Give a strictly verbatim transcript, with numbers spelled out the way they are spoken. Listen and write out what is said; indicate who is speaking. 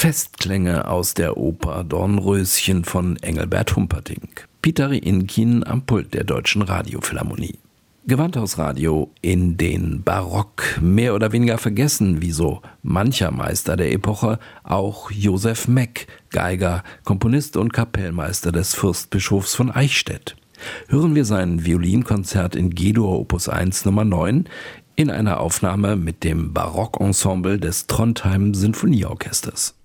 Speaker 1: Festklänge aus der Oper Dornröschen von Engelbert Humperdinck. Peter Rienkin am Pult der Deutschen Radiophilharmonie. Gewandhausradio in den Barock, mehr oder weniger vergessen, wie so mancher Meister der Epoche, auch Joseph Meck, Geiger, Komponist und Kapellmeister des Fürstbischofs von Eichstätt. Hören wir sein Violinkonzert in G-Dur Opus eins Nummer neun in einer Aufnahme mit dem Barockensemble des Trondheim Sinfonieorchesters.